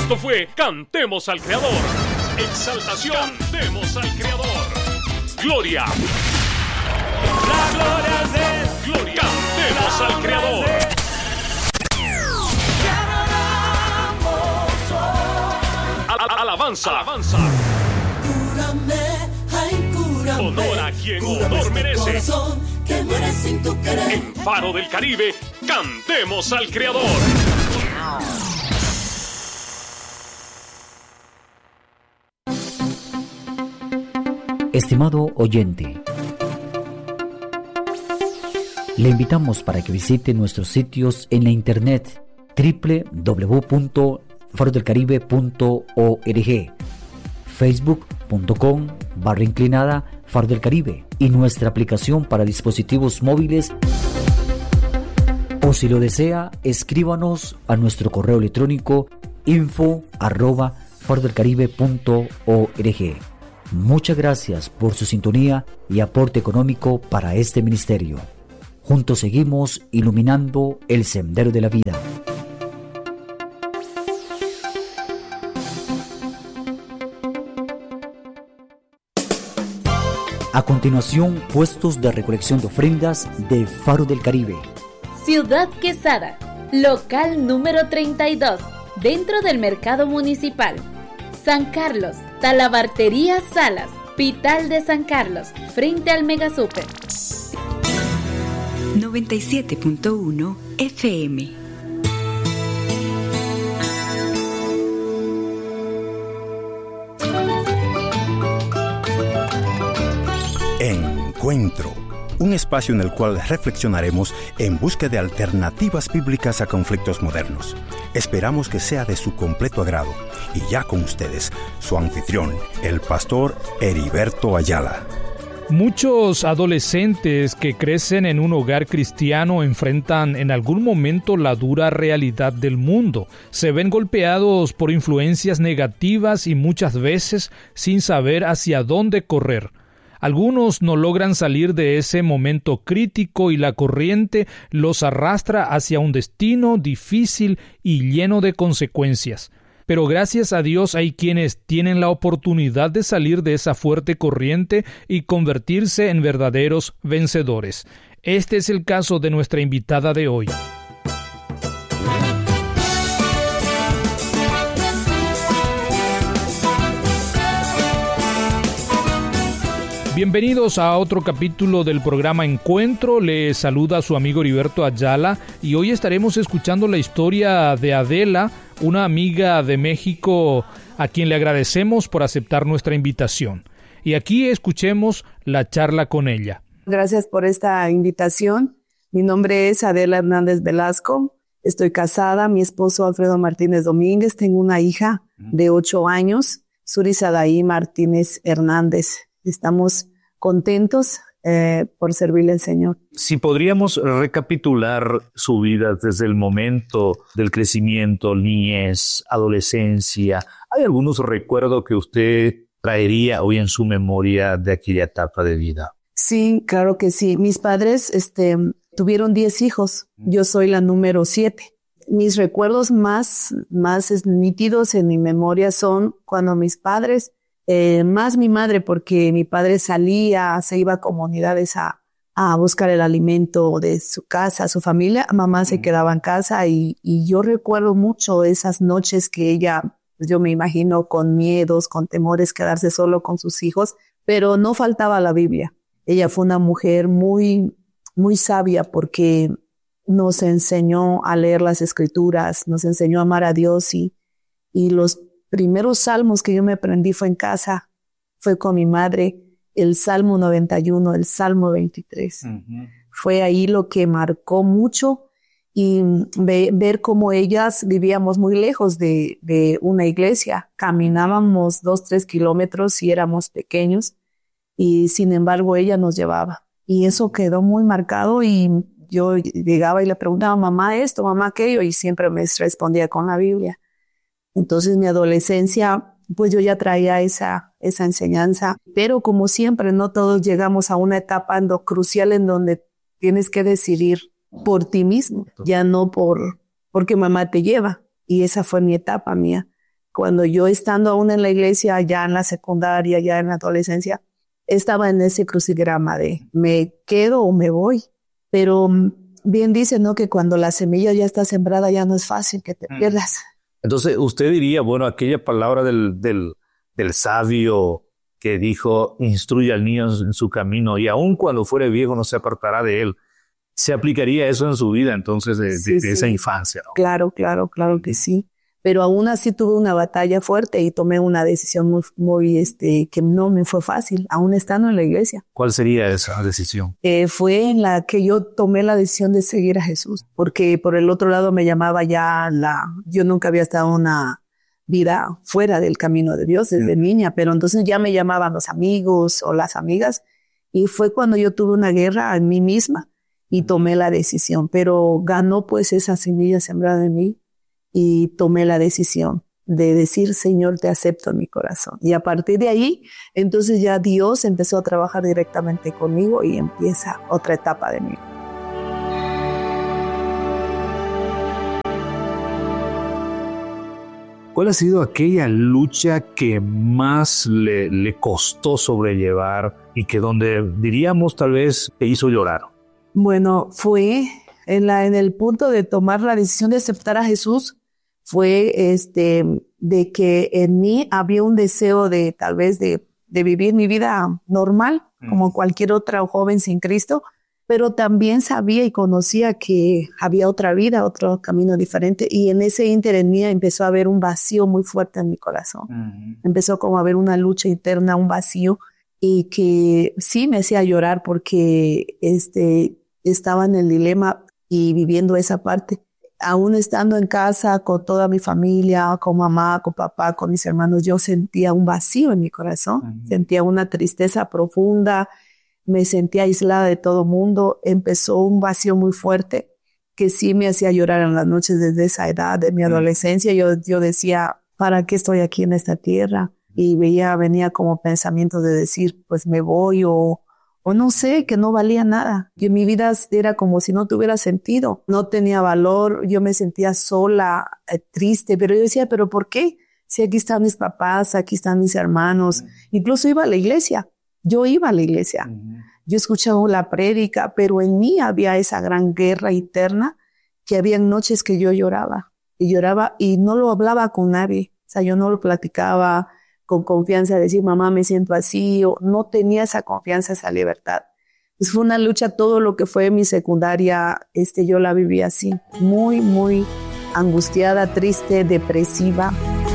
Esto fue Cantemos al Creador. Exaltación. Cantemos al Creador. Gloria. La gloria es de Gloria. Cantemos al Creador. Alabanza. Alabanza. Honor a quien honor merece. En Faro del Caribe, cantemos al Creador. Estimado oyente, le invitamos para que visite nuestros sitios en la internet www.farodelcaribe.org, facebook.com/inclinada Faro del Caribe y nuestra aplicación para dispositivos móviles. O si lo desea, escríbanos a nuestro correo electrónico info@farodelcaribe.org. Muchas gracias por su sintonía y aporte económico para este ministerio. Juntos seguimos iluminando el sendero de la vida. A continuación, puestos de recolección de ofrendas de Faro del Caribe. Ciudad Quesada, local número 32, dentro del mercado municipal. San Carlos, Talabartería Salas, Pital de San Carlos, frente al Mega Super. 97.1 FM. Encuentro, un espacio en el cual reflexionaremos en busca de alternativas bíblicas a conflictos modernos. Esperamos que sea de su completo agrado. Y ya con ustedes, su anfitrión, el pastor Heriberto Ayala. Muchos adolescentes que crecen en un hogar cristiano enfrentan en algún momento la dura realidad del mundo. Se ven golpeados por influencias negativas y muchas veces sin saber hacia dónde correr. Algunos no logran salir de ese momento crítico y la corriente los arrastra hacia un destino difícil y lleno de consecuencias. Pero gracias a Dios hay quienes tienen la oportunidad de salir de esa fuerte corriente y convertirse en verdaderos vencedores. Este es el caso de nuestra invitada de hoy. Bienvenidos a otro capítulo del programa Encuentro. Les saluda su amigo Heriberto Ayala y hoy estaremos escuchando la historia de Adela, una amiga de México a quien le agradecemos por aceptar nuestra invitación. Y aquí escuchemos la charla con ella. Gracias por esta invitación. Mi nombre es Adela Hernández Velasco. Estoy casada, mi esposo Alfredo Martínez Domínguez. Tengo una hija de 8 años, Suri Sadaí Martínez Hernández. Estamos contentos por servirle al Señor. Si podríamos recapitular su vida desde el momento del crecimiento, niñez, adolescencia, ¿hay algunos recuerdos que usted traería hoy en su memoria de aquella etapa de vida? Sí, claro que sí. Mis padres tuvieron 10 hijos. Yo soy la número 7. Mis recuerdos más nítidos en mi memoria son cuando mis padres, más mi madre, porque mi padre salía, se iba a comunidades a buscar el alimento de su casa, su familia. Mamá se quedaba en casa y yo recuerdo mucho esas noches que ella, pues yo me imagino con miedos, con temores, quedarse solo con sus hijos, pero no faltaba la Biblia. Ella fue una mujer muy, muy sabia porque nos enseñó a leer las Escrituras, nos enseñó a amar a Dios y los primeros salmos que yo me aprendí fue en casa, fue con mi madre, el Salmo 91, el Salmo 23. Fue ahí lo que marcó mucho y ver cómo ellas vivíamos muy lejos de una iglesia. Caminábamos 2-3 kilómetros y éramos pequeños y sin embargo ella nos llevaba. Y eso quedó muy marcado y yo llegaba y le preguntaba, mamá esto, mamá aquello, y siempre me respondía con la Biblia. Entonces mi adolescencia, pues yo ya traía esa enseñanza, pero como siempre, no todos llegamos a una etapa crucial en donde tienes que decidir por ti mismo, ya no porque mamá te lleva, y esa fue mi etapa mía. cuando yo estando aún en la iglesia, ya en la secundaria, ya en la adolescencia, estaba en ese crucigrama de me quedo o me voy. Pero bien dice, ¿no? Que cuando la semilla ya está sembrada ya no es fácil que te pierdas. Entonces usted diría, bueno, aquella palabra del sabio que dijo, instruye al niño en su camino y aun cuando fuere viejo no se apartará de él. ¿Se aplicaría eso en su vida entonces de esa infancia, ¿no? Claro que sí. Pero aún así tuve una batalla fuerte y tomé una decisión muy que no me fue fácil, aún estando en la iglesia. ¿Cuál sería esa decisión? Fue en la que yo tomé la decisión de seguir a Jesús, porque por el otro lado me llamaba yo nunca había estado en una vida fuera del camino de Dios desde niña, pero entonces ya me llamaban los amigos o las amigas y fue cuando yo tuve una guerra en mí misma y tomé la decisión, pero ganó pues esa semilla sembrada en mí. Y tomé la decisión de decir, Señor, te acepto en mi corazón. Y a partir de ahí, entonces ya Dios empezó a trabajar directamente conmigo y empieza otra etapa de mí. ¿Cuál ha sido aquella lucha que más le costó sobrellevar y que donde diríamos tal vez te hizo llorar? Bueno, fue en el punto de tomar la decisión de aceptar a Jesús. Fue de que en mí había un deseo de tal vez de vivir mi vida normal, como cualquier otra joven sin Cristo, pero también sabía y conocía que había otra vida, otro camino diferente, y en ese ínter en mí empezó a haber un vacío muy fuerte en mi corazón. Empezó como a haber una lucha interna, un vacío, y que sí me hacía llorar porque estaba en el dilema y viviendo esa parte. Aún estando en casa con toda mi familia, con mamá, con papá, con mis hermanos, yo sentía un vacío en mi corazón, sentía una tristeza profunda, me sentía aislada de todo mundo, empezó un vacío muy fuerte que sí me hacía llorar en las noches desde esa edad de mi adolescencia. Yo decía, ¿para qué estoy aquí en esta tierra? Y venía como pensamientos de decir, pues me voy o no sé, que no valía nada. Que mi vida era como si no tuviera sentido. No tenía valor, yo me sentía sola, triste, pero yo decía, ¿pero por qué? Si aquí están mis papás, aquí están mis hermanos. Incluso iba a la iglesia. Yo iba a la iglesia. Yo escuchaba la prédica, pero en mí había esa gran guerra interna que había noches que yo lloraba y no lo hablaba con nadie. O sea, yo no lo platicaba con confianza de decir, mamá, me siento así, o no tenía esa confianza, esa libertad. Pues fue una lucha, todo lo que fue mi secundaria, yo la viví así, muy, muy angustiada, triste, depresiva.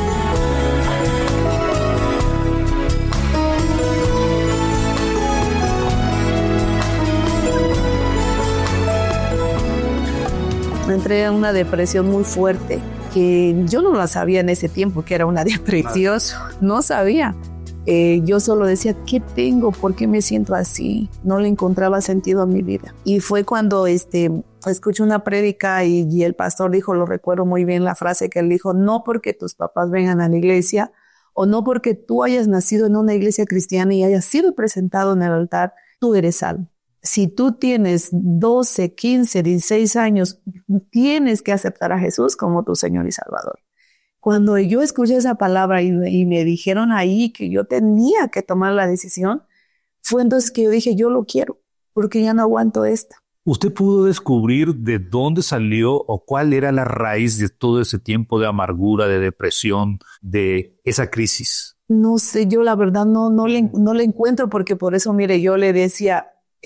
Entré en una depresión muy fuerte, que yo no la sabía en ese tiempo que era una depresión, no sabía. Yo solo decía, ¿qué tengo? ¿Por qué me siento así? No le encontraba sentido a mi vida. Y fue cuando escuché una prédica y el pastor dijo, lo recuerdo muy bien la frase que él dijo, no porque tus papás vengan a la iglesia o no porque tú hayas nacido en una iglesia cristiana y hayas sido presentado en el altar, tú eres salvo. Si tú tienes 12, 15, 16 años, tienes que aceptar a Jesús como tu Señor y Salvador. Cuando yo escuché esa palabra y me dijeron ahí que yo tenía que tomar la decisión, fue entonces que yo dije, yo lo quiero, porque ya no aguanto esto. ¿Usted pudo descubrir de dónde salió o cuál era la raíz de todo ese tiempo de amargura, de depresión, de esa crisis? No sé, yo la verdad no le encuentro, porque por eso, mire, yo le decía,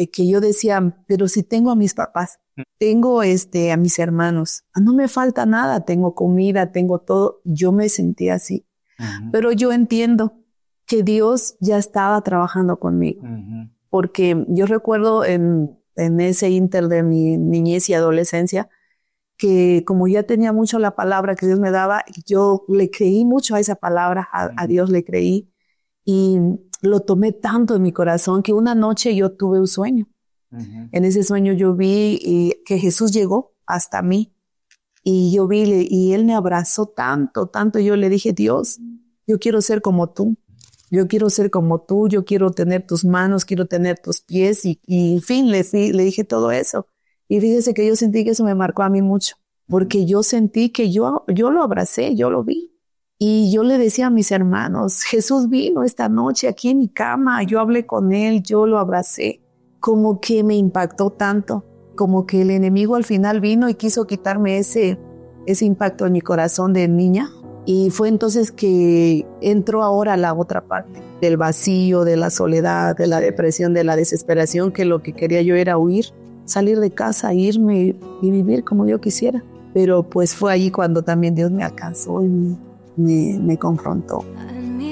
pero si tengo a mis papás, tengo a mis hermanos, no me falta nada, tengo comida, tengo todo. Yo me sentía así. Pero yo entiendo que Dios ya estaba trabajando conmigo. Porque yo recuerdo en ese ínter de mi niñez y adolescencia, que como ya tenía mucho la palabra que Dios me daba, yo le creí mucho a esa palabra, a Dios le creí, y lo tomé tanto en mi corazón que una noche yo tuve un sueño. En ese sueño yo vi que Jesús llegó hasta mí y yo vi y Él me abrazó tanto. Yo le dije, Dios, yo quiero ser como tú. Yo quiero ser como tú, yo quiero tener tus manos, quiero tener tus pies y en fin, le dije todo eso. Y fíjese que yo sentí que eso me marcó a mí mucho, porque yo sentí que yo lo abracé, yo lo vi. Y yo le decía a mis hermanos, Jesús vino esta noche aquí en mi cama, yo hablé con él, yo lo abracé. Como que me impactó tanto, como que el enemigo al final vino y quiso quitarme ese impacto en mi corazón de niña. Y fue entonces que entró ahora la otra parte, del vacío, de la soledad, de la depresión, de la desesperación, que lo que quería yo era huir, salir de casa, irme y vivir como yo quisiera. Pero pues fue allí cuando también Dios me alcanzó y me confrontó.